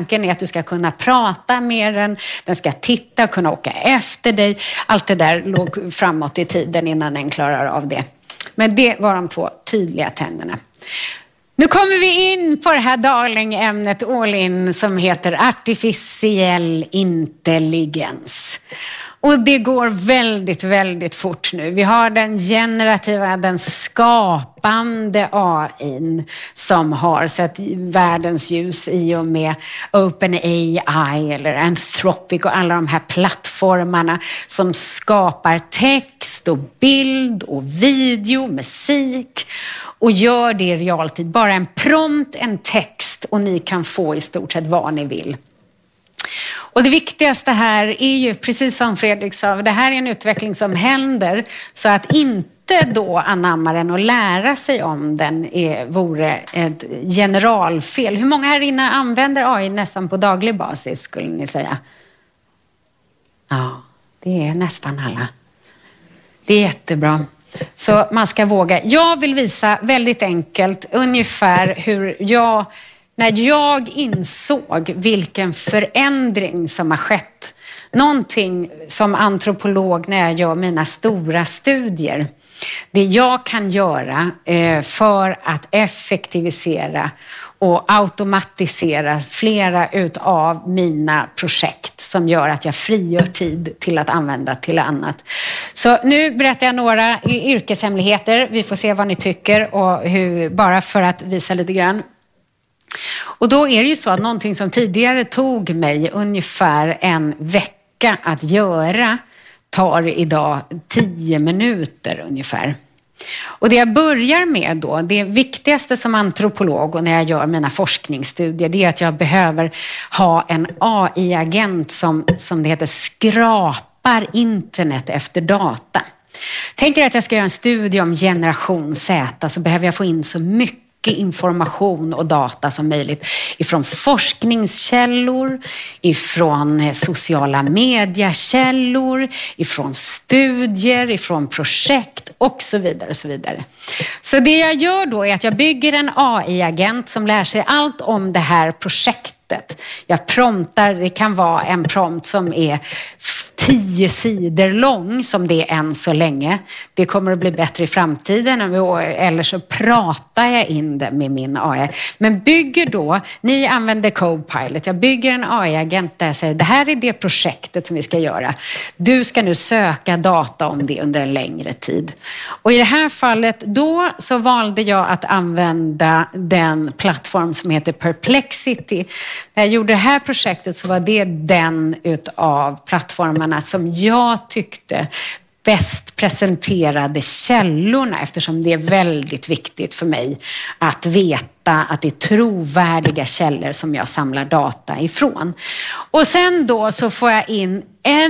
tanken är att du ska kunna prata med den ska titta och kunna åka efter dig. Allt det där låg framåt i tiden innan den klarar av det. Men det var de 2 tydliga tänderna. Nu kommer vi in på det här darling-ämnet all in som heter artificiell intelligens. Och det går väldigt, väldigt fort nu. Vi har den generativa, den skapande AI:n som har sett världens ljus i och med OpenAI eller Anthropic och alla de här plattformarna som skapar text och bild och video, musik och gör det i realtid. Bara en prompt, en text och ni kan få i stort sett vad ni vill. Och det viktigaste här är ju, precis som Fredrik sa, det här är en utveckling som händer, så att inte då anamma den och lära sig om den vore ett generalfel. Hur många här inne använder AI nästan på daglig basis skulle ni säga? Ja, det är nästan alla. Det är jättebra. Så man ska våga. Jag vill visa väldigt enkelt ungefär hur när jag insåg vilken förändring som har skett. Någonting som antropolog när jag gör mina stora studier. Det jag kan göra för att effektivisera och automatisera flera utav mina projekt som gör att jag frigör tid till att använda till annat. Så nu berättar jag några yrkeshemligheter. Vi får se vad ni tycker och bara för att visa lite grann. Och då är det ju så att någonting som tidigare tog mig ungefär en vecka att göra tar idag 10 minuter ungefär. Och det jag börjar med då, det viktigaste som antropolog och när jag gör mina forskningsstudier, det är att jag behöver ha en AI-agent som det heter skrapar internet efter data. Tänker att jag ska göra en studie om generation Z, så behöver jag få in så mycket information och data som möjligt ifrån forskningskällor, ifrån sociala mediekällor, ifrån studier, ifrån projekt och så vidare och så vidare. Så det jag gör då är att jag bygger en AI-agent som lär sig allt om det här projektet. Jag promptar, det kan vara en prompt som är 10 sidor lång som det är än så länge. Det kommer att bli bättre i framtiden eller så pratar jag in det med min AI. Men bygger då, ni använder Copilot, jag bygger en AI-agent där jag säger det här är det projektet som vi ska göra. Du ska nu söka data om det under en längre tid. Och i det här fallet då så valde jag att använda den plattform som heter Perplexity. När jag gjorde det här projektet så var det den utav plattformarna som jag tyckte bäst presenterade källorna, eftersom det är väldigt viktigt för mig att veta att det är trovärdiga källor som jag samlar data ifrån. Och sen då så får jag in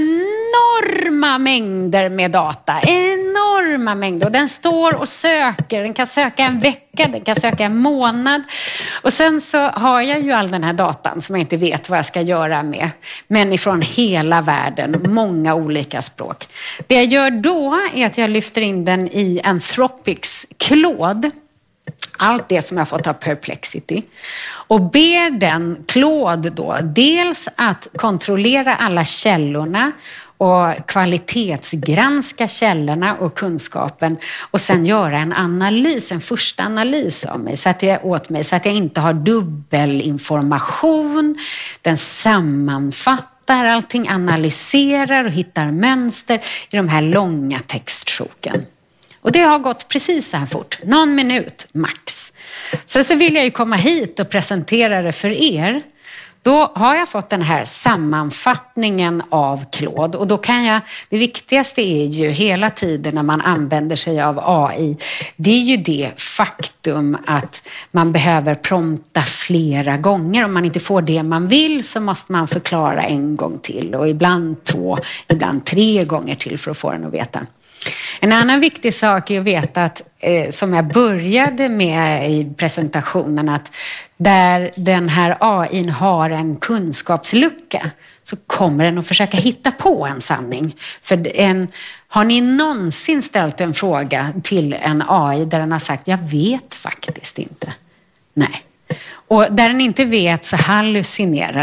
enorma mängder med data. Enorma mängder. Och den står och söker. Den kan söka en vecka, den kan söka en månad. Och sen så har jag ju all den här datan som jag inte vet vad jag ska göra med. Men ifrån hela världen, många olika språk. Det jag gör då är att jag lyfter in den i Anthropics Claude. Allt det som jag fått av Perplexity. Och ber den Claude då dels att kontrollera alla källorna och kvalitetsgranska källorna och kunskapen och sen göra en analys, en första analys av mig så att jag inte har dubbelinformation. Den sammanfattar allting, analyserar och hittar mönster i de här långa textsjoken. Och det har gått precis så här fort, någon minut max. Sen så vill jag ju komma hit och presentera det för er. Då har jag fått den här sammanfattningen av Claude och då kan det viktigaste är ju hela tiden när man använder sig av AI, det är ju det faktum att man behöver prompta flera gånger. Om man inte får det man vill så måste man förklara en gång till och ibland 2, ibland 3 gånger till för att få den att veta. En annan viktig sak är att veta att, som jag började med i presentationen, att där den här AI:n har en kunskapslucka så kommer den att försöka hitta på en sanning. Har ni någonsin ställt en fråga till en AI där den har sagt jag vet faktiskt inte? Nej. Och där den inte vet så hallucinerar